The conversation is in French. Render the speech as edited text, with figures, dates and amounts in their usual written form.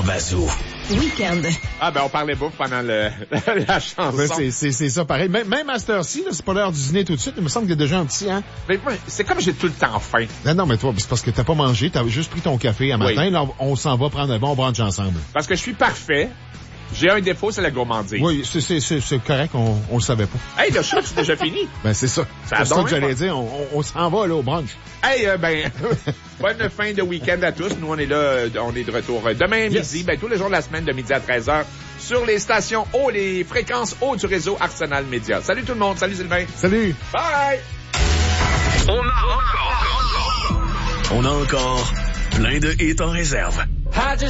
Jean Bazot. Week-end. Ah, ben, on parlait bouffe pendant la chanson. Ouais, c'est ça, pareil. Même à cette heure-ci, là, c'est pas l'heure du dîner tout de suite. Il me semble qu'il y a déjà un petit, hein? Mais c'est comme j'ai tout le temps faim. Non, mais toi, c'est parce que t'as pas mangé, t'as juste pris ton café un matin. Là, on s'en va prendre un bon brunch ensemble. Parce que je suis parfait. J'ai un défaut, c'est la gourmandise. Oui, c'est correct, on le savait pas. Hey, le show, c'est déjà fini. Ben, c'est ça. C'est ça que j'allais dire. On s'en va, là, au brunch. Hey, bonne fin de week-end à tous. Nous, on est là, on est de retour demain midi, tous les jours de la semaine, de midi à 13h, sur les stations haut, les fréquences haut du réseau Arsenal Média. Salut tout le monde. Salut Sylvain. Salut. Bye. On a encore plein de hits en réserve.